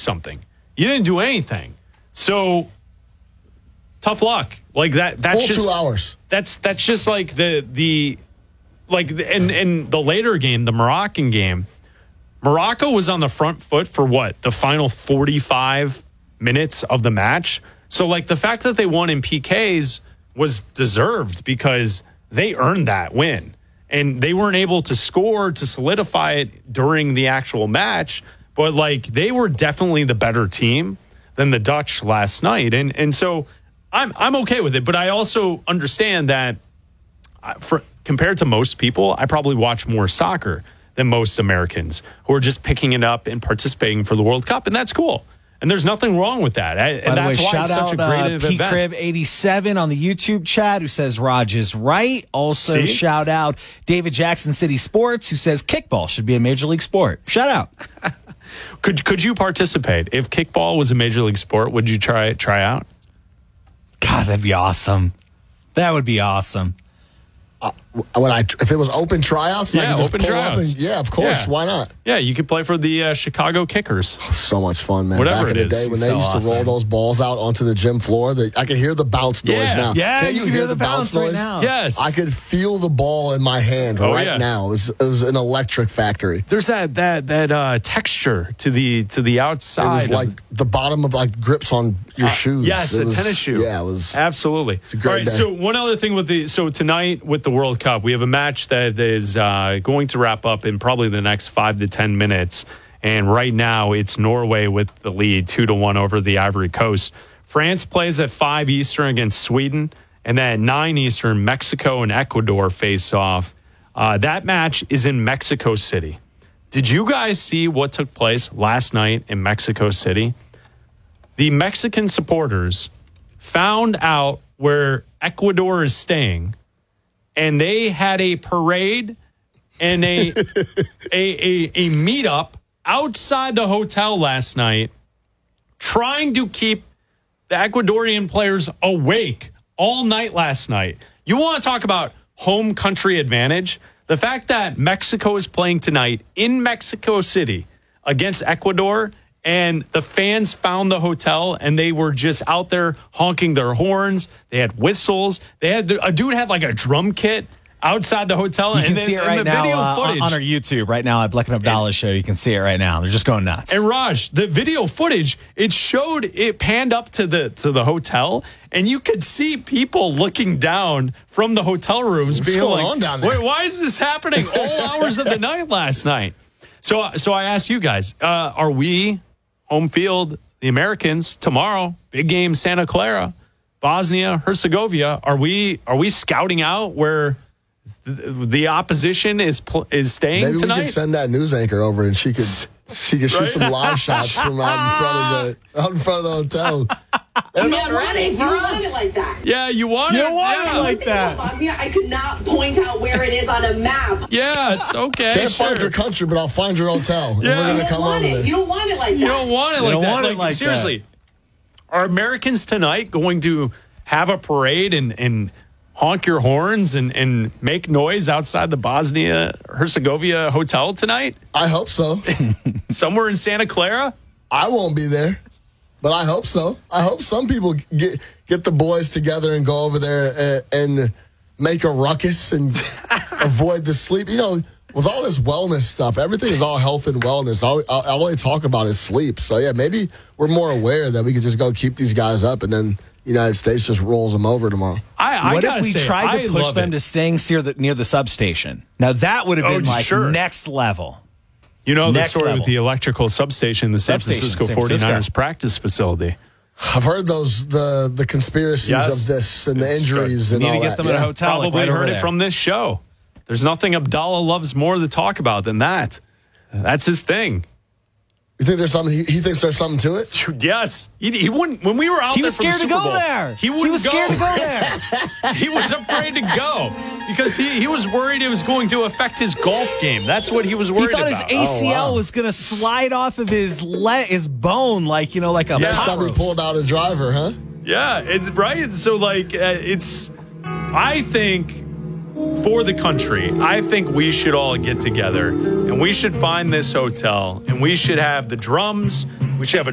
something. You didn't do anything. So tough luck. Like that. That's full just 2 hours. That's just like in the later game, the Moroccan game. Morocco was on the front foot for what? The final 45 minutes of the match. So like the fact that they won in PKs was deserved because they earned that win. And they weren't able to score to solidify it during the actual match. But like they were definitely the better team than the Dutch last night. And so I'm okay with it. But I also understand that compared to most people, I probably watch more soccer than most Americans who are just picking it up and participating for the World Cup. And that's cool. And there's nothing wrong with that. And that's why it's such a great event. P-Crib87 on the YouTube chat who says Raj is right. Also, shout out David Jackson City Sports who says kickball should be a major league sport. Shout out. Could you participate? If kickball was a major league sport, would you try out? God, that'd be awesome. That would be awesome. If it was open tryouts, yeah, I could just open pull tryouts. up and, yeah, of course, why not? Yeah, you could play for the Chicago Kickers. Oh, so much fun, man. Whatever Back in the day when they used to roll those balls out onto the gym floor, I could hear the bounce noise now. Yeah, Can't you hear the bounce noise? Right now. Yes. I could feel the ball in my hand now. It was an electric factory. There's that texture to the outside. It was like the bottom of like grips on your shoes. Yes, a tennis shoe. Yeah, it was. Absolutely. It's a great day. So one other thing tonight with the World Cup, we have a match that is going to wrap up in probably the next 5 to 10 minutes. And right now it's Norway with the lead 2-1 over the Ivory Coast. France plays at 5 Eastern against Sweden. And then at 9 Eastern, Mexico and Ecuador face off. That match is in Mexico City. Did you guys see what took place last night in Mexico City? The Mexican supporters found out where Ecuador is staying, and they had a parade and a meetup outside the hotel last night, trying to keep the Ecuadorian players awake all night last night. You want to talk about home country advantage? The fact that Mexico is playing tonight in Mexico City against Ecuador, and the fans found the hotel and they were just out there honking their horns. They had whistles. A dude had like a drum kit outside the hotel. You can see it right now on our YouTube right now at Bleck and Abdallah show. You can see it right now. They're just going nuts. And Raj, the video footage, it panned up to the hotel, and you could see people looking down from the hotel rooms. What's going on down there? Wait, why is this happening all hours of the night last night? So I asked you guys, are we home field, the Americans, tomorrow, big game, Santa Clara, Bosnia, Herzegovina? Are we scouting out where the opposition is staying Maybe tonight? We could send that news anchor over and she could shoot some live shots from out in front of the hotel. They're not ready for us. Like that. Yeah, you want it like that. Bosnia, I could not point out where it is on a map. Yeah, it's okay. Can't find your country, but I'll find your hotel. And we're going to come over there. You don't want it like that. You don't want it like that. Want it like seriously, are Americans tonight going to have a parade and honk your horns and make noise outside the Bosnia-Herzegovina hotel tonight? I hope so. Somewhere in Santa Clara? I won't be there, but I hope so. I hope some people get the boys together and go over there and make a ruckus and avoid the sleep. You know, with all this wellness stuff, everything is all health and wellness. All I talk about is sleep. So, yeah, maybe we're more aware that we could just go keep these guys up and then the United States just rolls them over tomorrow. What if we tried to push them to staying near the substation? Now, that would have been next level. You know the story with the electrical substation, the San Francisco 49ers practice facility. I've heard the conspiracies of this and the injuries and all that. Need to get them in a hotel. Probably heard it from this show. There's nothing Abdallah loves more to talk about than that. That's his thing. You think there's something? He thinks there's something to it. Yes, he wouldn't. When we were out there for the Super Bowl, he was scared to go there. He was afraid to go because he was worried it was going to affect his golf game. That's what he was worried about. He thought his ACL was going to slide off of his bone, like a. Next time he pulled out a driver, huh? Yeah, it's right. So I think. For the country, I think we should all get together and we should find this hotel and we should have the drums. We should have a